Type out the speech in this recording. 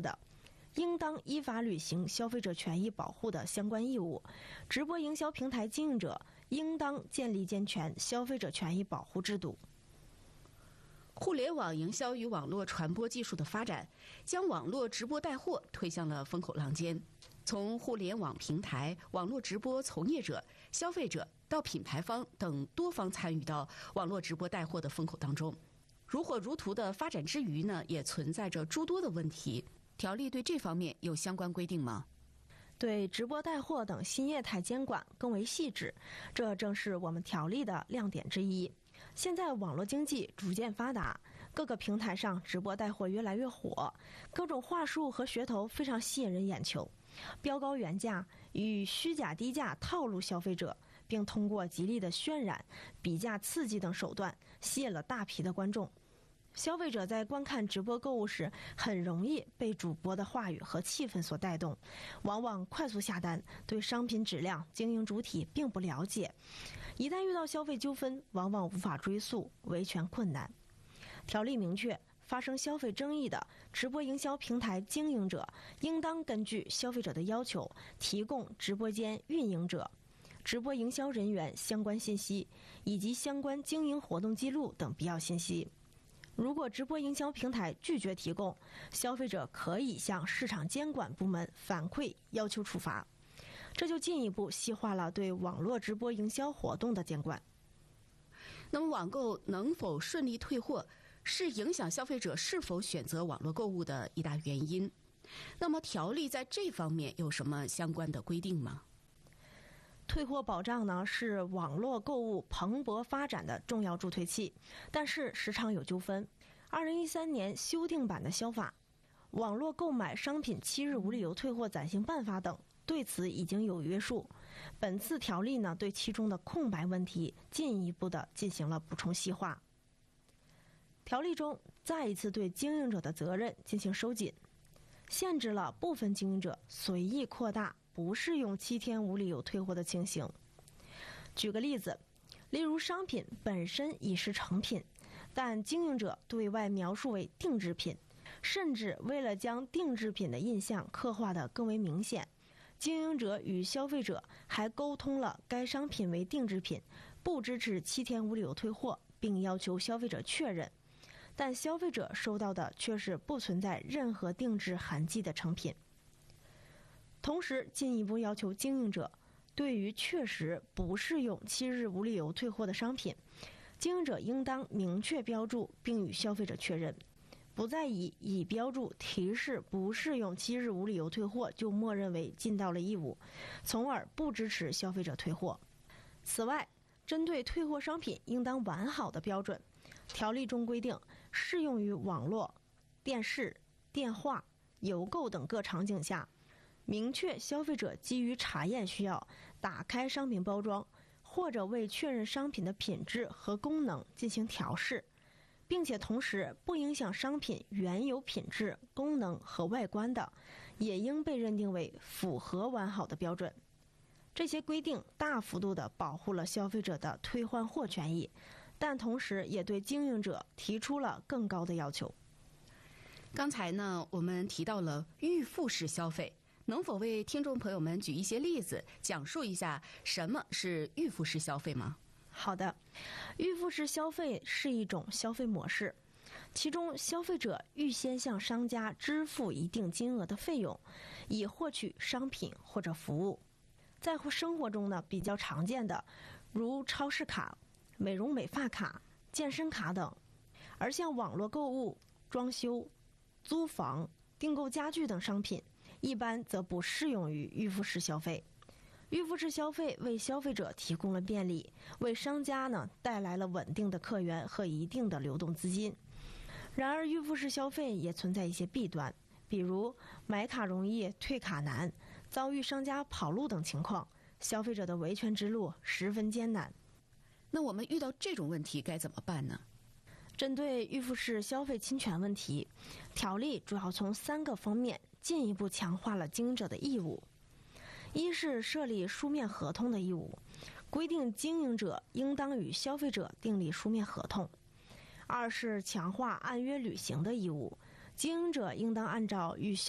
的，应当依法履行消费者权益保护的相关义务。直播营销平台经营者应当建立健全消费者权益保护制度。 互联网营销与网络传播技术的发展，将网络直播带货推向了风口浪尖。从互联网平台、网络直播从业者、消费者到品牌方等多方参与到网络直播带货的风口当中。如火如荼的发展之余呢，也存在着诸多的问题。条例对这方面有相关规定吗？ 对直播带货等新业态监管更为细致，这正是我们条例的亮点之一。现在网络经济逐渐发达，各个平台上直播带货越来越火，各种话术和噱头非常吸引人眼球，标高原价与虚假低价套路消费者，并通过极力的渲染、比价刺激等手段吸引了大批的观众。消费者在观看直播购物时，很容易被主播的话语和气氛所带动，往往快速下单，对商品质量、经营主体并不了解。一旦遇到消费纠纷，往往无法追诉，维权困难。条例明确，发生消费争议的直播营销平台经营者，应当根据消费者的要求，提供直播间运营者、直播营销人员相关信息，以及相关经营活动记录等必要信息。如果直播营销平台拒绝提供，消费者可以向市场监管部门反馈，要求处罚。这就进一步细化了对网络直播营销活动的监管。 那么网购能否顺利退货，是影响消费者是否选择网络购物的一大原因。那么条例在这方面有什么相关的规定吗？ 退货保障呢，是网络购物蓬勃发展的重要助推器，但是时常有纠纷。2013年修订版的消法、网络购买商品7日无理由退货暂行办法等对此已经有约束。本次条例呢，对其中的空白问题进一步的进行了补充细化。条例中再一次对经营者的责任进行收紧，限制了部分经营者随意扩大不适用7天无理由退货的情形。举个例子，例如商品本身已是成品，但经营者对外描述为定制品，甚至为了将定制品的印象刻画得更为明显，经营者与消费者还沟通了该商品为定制品，不支持7天无理由退货，并要求消费者确认，但消费者收到的却是不存在任何定制痕迹的成品。同时进一步要求经营者对于确实不适用7日无理由退货的商品，经营者应当明确标注并与消费者确认，不再以标注提示不适用7日无理由退货就默认为尽到了义务，从而不支持消费者退货。此外，针对退货商品应当完好的标准，条例中规定适用于网络、电视、电话、邮购等各场景下，明确消费者基于查验需要打开商品包装，或者为确认商品的品质和功能进行调试，并且同时不影响商品原有品质、功能和外观的，也应被认定为符合完好的标准。这些规定大幅度地保护了消费者的退换货权益，但同时也对经营者提出了更高的要求。 刚才呢，我们提到了预付式消费，能否为听众朋友们举一些例子，讲述一下什么是预付式消费吗？ 好的，预付式消费是一种消费模式，其中消费者预先向商家支付一定金额的费用，以获取商品或者服务。在生活中呢，比较常见的如超市卡、美容美发卡、健身卡等，而像网络购物、装修、租房、订购家具等商品，一般则不适用于预付式消费。预付式消费为消费者提供了便利，为商家呢带来了稳定的客源和一定的流动资金。然而，预付式消费也存在一些弊端，比如买卡容易退卡难，遭遇商家跑路等情况，消费者的维权之路十分艰难。 那我们遇到这种问题该怎么办呢？ 针对预付式消费侵权问题，条例主要从3个方面进一步强化了经营者的义务。一是设立书面合同的义务，规定经营者应当与消费者订立书面合同。二是强化按约履行的义务，经营者应当按照与消